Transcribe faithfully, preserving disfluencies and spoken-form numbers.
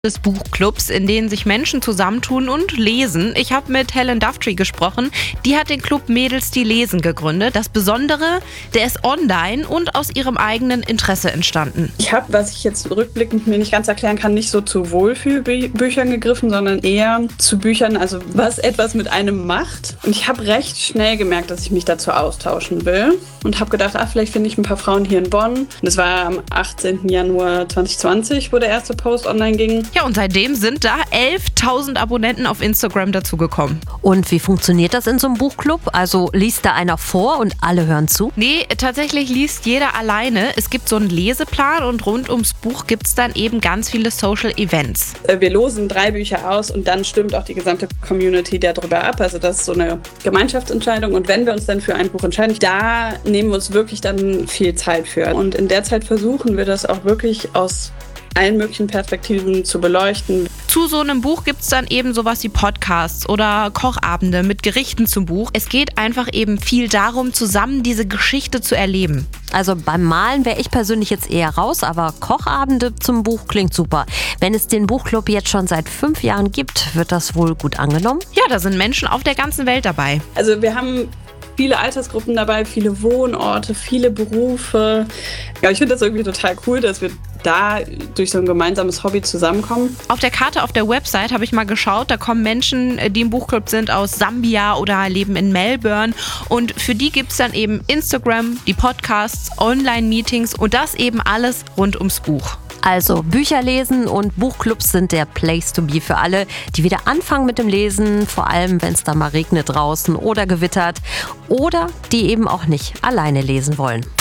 des Buchclubs, in denen sich Menschen zusammentun und lesen. Ich habe mit Helen Duftree gesprochen. Die hat den Club Mädels, die lesen gegründet. Das Besondere, der ist online und aus ihrem eigenen Interesse entstanden. Ich habe, was ich jetzt rückblickend mir nicht ganz erklären kann, nicht so zu Wohlfühlbüchern gegriffen, sondern eher zu Büchern, also was etwas mit einem macht. Und ich habe recht schnell gemerkt, dass ich mich dazu austauschen will und habe gedacht, ach, vielleicht finde ich ein paar Frauen hier in Bonn. Und das war am achtzehnten Januar zweitausendzwanzig, wo der erste Post online ging. Ja, und seitdem sind da elftausend Abonnenten auf Instagram dazugekommen. Und wie funktioniert das in so einem Buchclub? Also liest da einer vor und alle hören zu? Nee, tatsächlich liest jeder alleine. Es gibt so einen Leseplan und rund ums Buch gibt es dann eben ganz viele Social Events. Wir losen drei Bücher aus und dann stimmt auch die gesamte Community darüber ab. Also das ist so eine Gemeinschaftsentscheidung. Und wenn wir uns dann für ein Buch entscheiden, da nehmen wir uns wirklich dann viel Zeit für. Und in der Zeit versuchen wir das auch wirklich aus allen möglichen Perspektiven zu beleuchten. Zu so einem Buch gibt es dann eben sowas wie Podcasts oder Kochabende mit Gerichten zum Buch. Es geht einfach eben viel darum, zusammen diese Geschichte zu erleben. Also beim Malen wäre ich persönlich jetzt eher raus, aber Kochabende zum Buch klingt super. Wenn es den Buchclub jetzt schon seit fünf Jahren gibt, wird das wohl gut angenommen? Ja, da sind Menschen auf der ganzen Welt dabei. Also wir haben viele Altersgruppen dabei, viele Wohnorte, viele Berufe. Ja, ich finde das irgendwie total cool, dass wir da durch so ein gemeinsames Hobby zusammenkommen. Auf der Karte auf der Website habe ich mal geschaut, da kommen Menschen, die im Buchclub sind, aus Sambia oder leben in Melbourne. Und für die gibt es dann eben Instagram, die Podcasts, Online-Meetings und das eben alles rund ums Buch. Also Bücher lesen und Buchclubs sind der Place to be für alle, die wieder anfangen mit dem Lesen, vor allem wenn es da mal regnet draußen oder gewittert oder die eben auch nicht alleine lesen wollen.